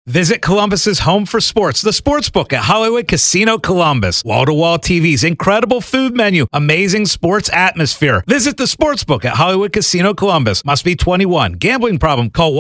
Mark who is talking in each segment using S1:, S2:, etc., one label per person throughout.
S1: Visit Columbus's home for sports, the Sportsbook at Hollywood Casino Columbus. Wall-to-wall TVs, incredible food menu, amazing sports atmosphere. Visit the Sportsbook at Hollywood Casino Columbus. Must be 21. Gambling problem? Call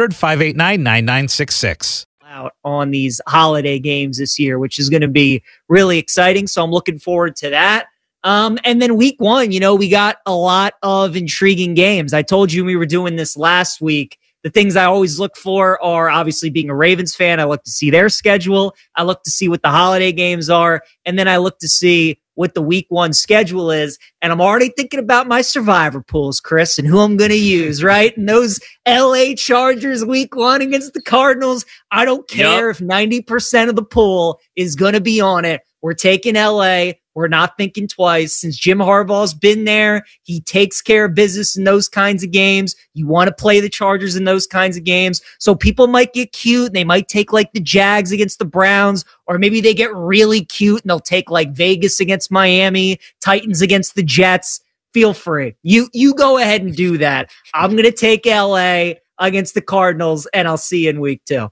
S1: 1-800-589-9966.
S2: Out on these holiday games this year, which is going to be really exciting. So I'm looking forward to that. And then week one, we got a lot of intriguing games. I told you we were doing this last week. The things I always look for are obviously being a Ravens fan. I look to see their schedule. I look to see what the holiday games are. And then I look to see what the week one schedule is. And I'm already thinking about my survivor pools, Chris, and who I'm going to use, right? And those LA Chargers week one against the Cardinals. I don't care if 90% of the pool is going to be on it. We're taking LA. We're not thinking twice. Since Jim Harbaugh's been there, he takes care of business in those kinds of games. You want to play the Chargers in those kinds of games. So people might get cute. They might take like the Jags against the Browns, or maybe they get really cute and they'll take like Vegas against Miami, Titans against the Jets. Feel free. You go ahead and do that. I'm going to take LA against the Cardinals, and I'll see you in week two.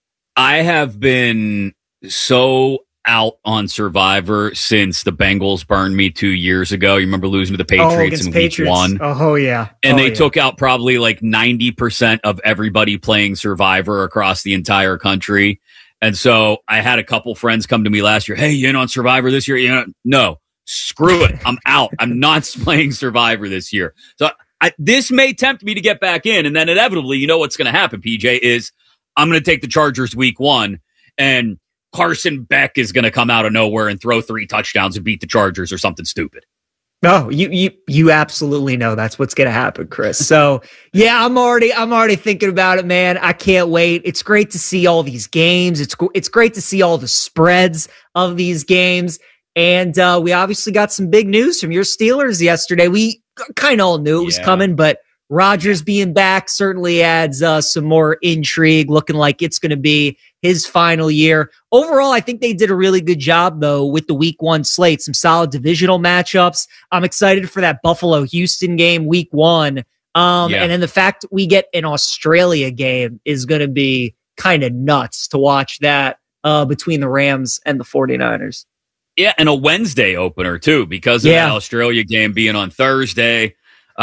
S3: I have been so out on Survivor since the Bengals burned me 2 years ago. You remember losing to the Patriots in week one?
S2: Oh, yeah.
S3: And they took out probably like 90% of everybody playing Survivor across the entire country. And so I had a couple friends come to me last year. Hey, you in on Survivor this year? No, screw it. I'm out. I'm not playing Survivor this year. So this may tempt me to get back in. And then inevitably, you know what's going to happen, PJ, is I'm going to take the Chargers week one, and Carson Beck is going to come out of nowhere and throw 3 touchdowns and beat the Chargers or something stupid.
S2: No, you absolutely know that's what's going to happen, Chris. So yeah, I'm already thinking about it, man. I can't wait. It's great to see all these games. It's great to see all the spreads of these games. And we obviously got some big news from your Steelers yesterday. We kind of all knew it was coming, but Rodgers being back certainly adds some more intrigue, looking like it's going to be his final year. Overall, I think they did a really good job, though, with the week one slate. Some solid divisional matchups. I'm excited for that Buffalo-Houston game week one. And then the fact we get an Australia game is going to be kind of nuts to watch that between the Rams and the 49ers.
S3: Yeah, and a Wednesday opener, too, because of that Australia game being on Thursday.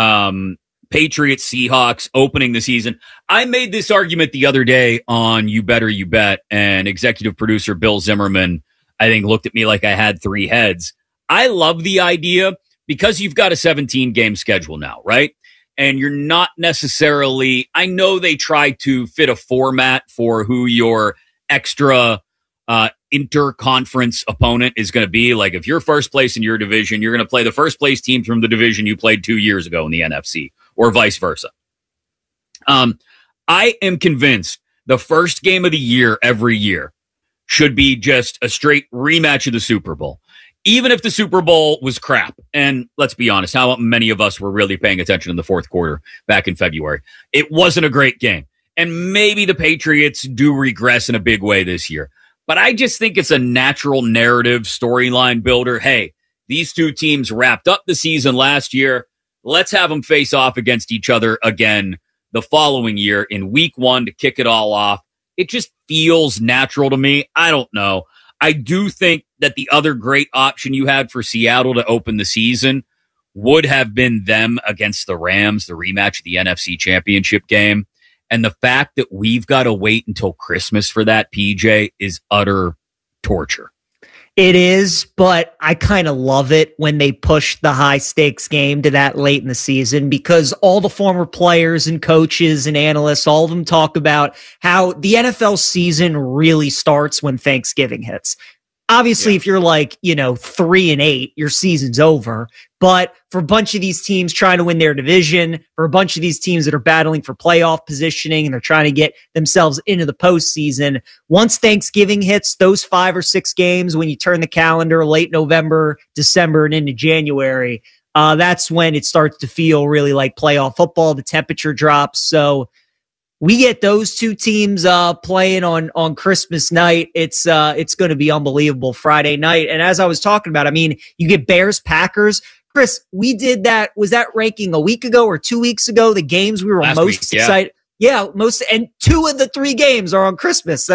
S3: Patriots, Seahawks opening the season. I made this argument the other day on You Better You Bet, and executive producer Bill Zimmerman, I think, looked at me like I had 3 heads. I love the idea because you've got a 17-game schedule now, right? And you're not necessarily, I know they try to fit a format for who your extra interconference opponent is going to be. Like if you're first place in your division, you're going to play the first place team from the division you played 2 years ago in the NFC, or vice versa. I am convinced the first game of the year every year should be just a straight rematch of the Super Bowl. Even if the Super Bowl was crap. And let's be honest, how many of us were really paying attention in the fourth quarter back in February? It wasn't a great game. And maybe the Patriots do regress in a big way this year. But I just think it's a natural narrative storyline builder. Hey, these two teams wrapped up the season last year. Let's have them face off against each other again the following year in week one to kick it all off. It just feels natural to me. I don't know. I do think that the other great option you had for Seattle to open the season would have been them against the Rams, the rematch of the NFC Championship game. And the fact that we've got to wait until Christmas for that, PJ, is utter torture.
S2: It is, but I kind of love it when they push the high stakes game to that late in the season, because all the former players and coaches and analysts, all of them talk about how the NFL season really starts when Thanksgiving hits. Obviously, if you're like, 3-8, your season's over. But for a bunch of these teams trying to win their division, for a bunch of these teams that are battling for playoff positioning and they're trying to get themselves into the postseason, once Thanksgiving hits, those 5 or 6 games, when you turn the calendar late November, December, and into January, that's when it starts to feel really like playoff football. The temperature drops. So we get those two teams playing on Christmas night. It's going to be unbelievable Friday night. And as I was talking about, I mean, you get Bears, Packers. Chris, we did that. Was that ranking a week ago or 2 weeks ago? The games we were most excited. Yeah, and 2 of the 3 games are on Christmas.